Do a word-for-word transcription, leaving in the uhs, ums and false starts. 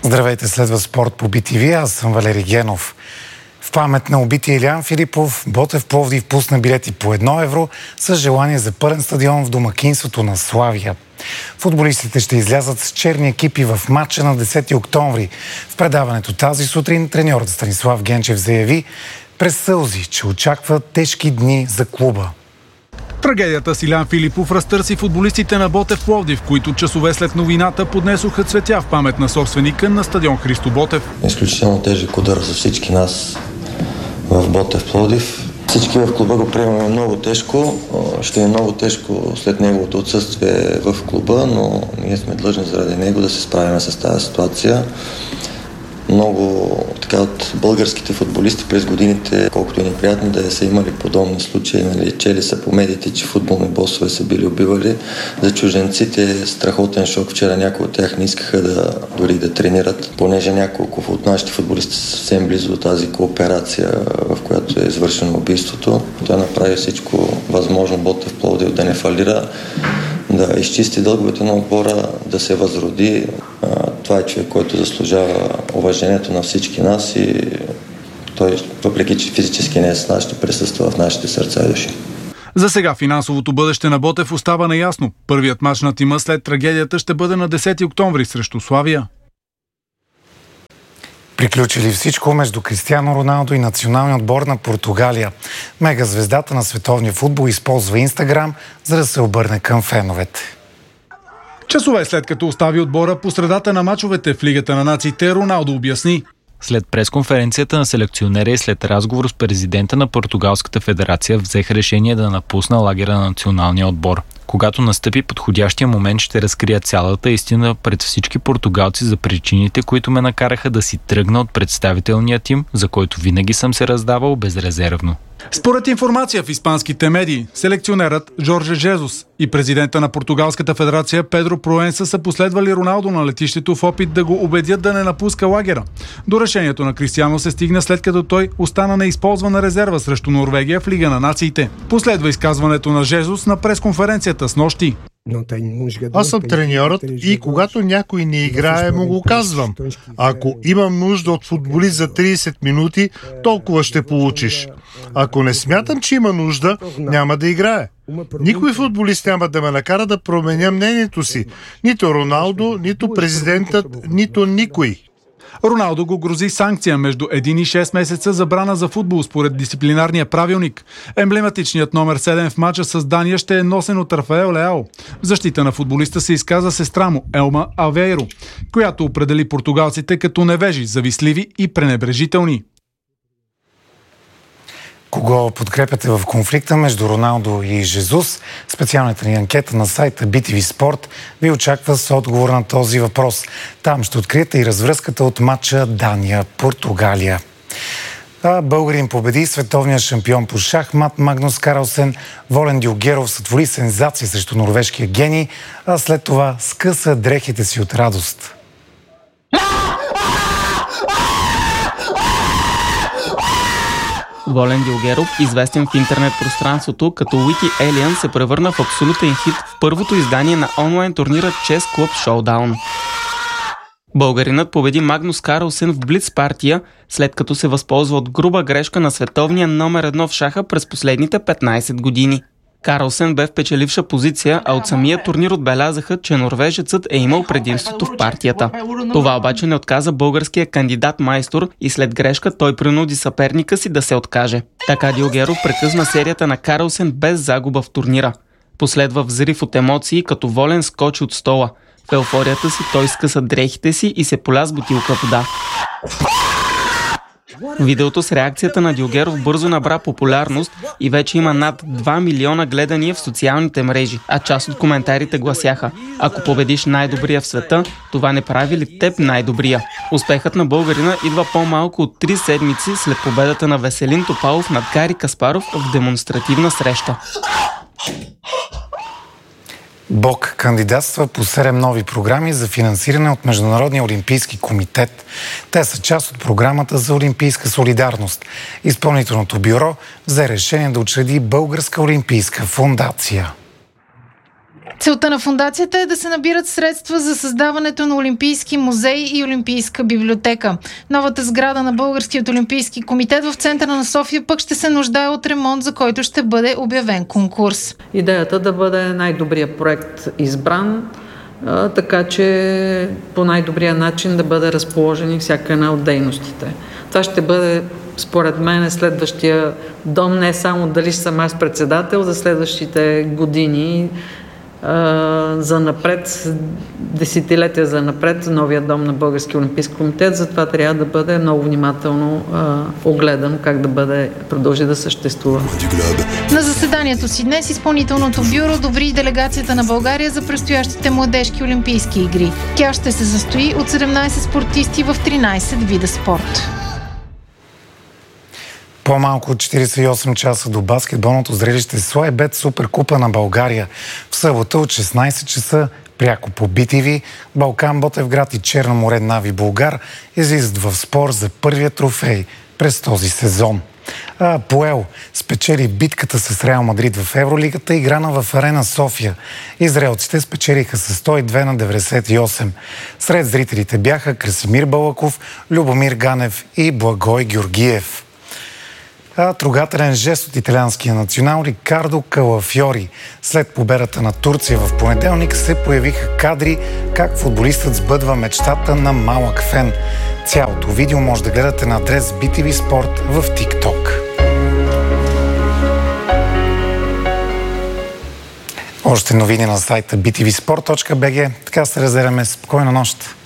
Здравейте, следва спорт по Би Ти Ви, аз съм Валери Генов. В памет на убития Илиян Филипов, Ботев Пловдив пусна билети по едно евро с желание за пълен стадион в домакинството на Славия. Футболистите ще излязат с черни екипи в матча на десети октомври. В предаването тази сутрин треньорът Станислав Генчев заяви през сълзи, че очаква тежки дни за клуба. Трагедията с Илиян Филипов разтърси футболистите на Ботев Пловдив, които часове след новината поднесоха цветя в памет на собственика на стадион Христо Ботев. Изключително тежък удар за всички нас в Ботев Пловдив. Всички в клуба го приемаме много тежко. Ще е много тежко след неговото отсъствие в клуба, но ние сме длъжни заради него да се справим с тази ситуация. Много така от българските футболисти през годините, колкото е неприятно да са имали подобни случаи, нали, чели са по медиите, че футболни босове са били убивали. За чужденците страхотен шок. Вчера някои от тях не искаха да, дори да тренират, понеже няколко от нашите футболисти са съвсем близо до тази кооперация, в която е извършено убийството. Той направи всичко възможно Ботев Пловдив да не фалира, да изчисти дълговете на отбора, да се възроди. Това е човек, който заслужава уважението на всички нас и той, въпреки че физически не е с нас, ще присъства в нашите сърца и души. За сега финансовото бъдеще на Ботев остава неясно. Първият мач на тима след трагедията ще бъде на десети октомври срещу Славия. Приключили всичко между Кристиано Роналдо и националния отбор на Португалия. Мегазвездата на световния футбол използва Инстаграм, за да се обърне към феновете. Часове след като остави отбора по средата на мачовете в Лигата на нациите, Роналдо обясни. След пресконференцията на селекционера и след разговор с президента на Португалската федерация взех решение да напусна лагера на националния отбор. Когато настъпи подходящия момент, ще разкрия цялата истина пред всички португалци за причините, които ме накараха да си тръгна от представителния тим, за който винаги съм се раздавал безрезервно. Според информация в испанските медии, селекционерът Жорже Жезус и президента на Португалската федерация Педро Проенса са последвали Роналдо на летището в опит да го убедят да не напуска лагера. До решението на Кристиано се стигна след като той остана неизползвана резерва срещу Норвегия в Лига на нациите. Последва изказването на Жезус на пресконференцията с нощи. Аз съм треньорът и когато някой не играе, му го казвам. Ако имам нужда от футболист за трийсет минути, толкова ще получиш. Ако не смятам, че има нужда, няма да играе. Никой футболист няма да ме накара да променя мнението си. Нито Роналдо, нито президентът, нито никой. Роналдо го грози санкция между един и шест месеца забрана за футбол според дисциплинарния правилник. Емблематичният номер седем в мача с Дания ще е носен от Рафаел Леао. В защита на футболиста се изказа сестра му Елма Авейро, която определи португалците като невежи, завистливи и пренебрежителни. Кого подкрепяте в конфликта между Роналдо и Жезус? Специалната ни анкета на сайта Би Ти Ви Спорт ви очаква с отговор на този въпрос. Там ще откриете и развръзката от матча Дания-Португалия. А българин победи световния шампион по шахмат Магнус Карлсен. Волен Дюлгеров сътвори сензация срещу норвежкия гений, а след това скъса дрехите си от радост. Волен Дюлгеров, известен в интернет пространството като Wiki Alien, се превърна в абсолютен хит в първото издание на онлайн турнира Chess Club Showdown. Българинът победи Магнус Карлсен в блиц партия, след като се възползва от груба грешка на световния номер едно в шаха през последните петнайсет години. Карлсен бе в печеливша позиция, а от самия турнир отбелязаха, че норвежецът е имал предимството в партията. Това обаче не отказа българския кандидат майстор и след грешка той принуди съперника си да се откаже. Така Дюлгеров прекъсна серията на Карлсен без загуба в турнира. Последва взрив от емоции, като Волен скочи от стола. В еуфорията си той скъса дрехите си и се поля с бутилка вода. Видеото с реакцията на Дюлгеров бързо набра популярност и вече има над два милиона гледания в социалните мрежи, а част от коментарите гласяха: ако победиш най-добрия в света, това не прави ли теб най-добрия? Успехът на българина идва по-малко от три седмици след победата на Веселин Топалов над Гари Каспаров в демонстративна среща. БОК кандидатства по седем нови програми за финансиране от Международния олимпийски комитет. Те са част от програмата за олимпийска солидарност. Изпълнителното бюро взе решение да учреди Българска олимпийска фондация. Целта на фондацията е да се набират средства за създаването на Олимпийски музей и Олимпийска библиотека. Новата сграда на Българският олимпийски комитет в центъра на София пък ще се нуждае от ремонт, за който ще бъде обявен конкурс. Идеята да бъде най-добрият проект избран, така че по най-добрия начин да бъде разположени всяка една от дейностите. Това ще бъде, според мен, следващия дом, не само дали ще съм аз председател, за следващите години, за напред, десетилетия за напред, новия дом на Българския олимпийски комитет. Затова трябва да бъде много внимателно а, огледан как да бъде, продължи да съществува. На заседанието си днес изпълнителното бюро одобри делегацията на България за предстоящите младежки олимпийски игри. Тя ще се състои от седемнайсет спортисти в тринайсет вида спорт. По-малко от четирийсет и осем часа до баскетболното зрелище Слайбет Суперкупа на България. В събота от шестнайсет часа пряко по би ти ви Балкан Ботевград и Черно море Нави Булгар излизат в спор за първия трофей през този сезон. А Поел спечели битката с Реал Мадрид в Евролигата, играна в Арена София. Израелците спечелиха с сто и две на деветдесет и осем. Сред зрителите бяха Красимир Балаков, Любомир Ганев и Благой Георгиев. А трогателен жест от италианския национал Рикардо Калафьори. След победата на Турция в понеделник се появиха кадри как футболистът сбъдва мечтата на малък фен. Цялото видео може да гледате на адрес би ти ви Спорт в TikTok. Още новини на сайта би ти ви спорт точка би джи. Така се разделяме. Спокойна нощ!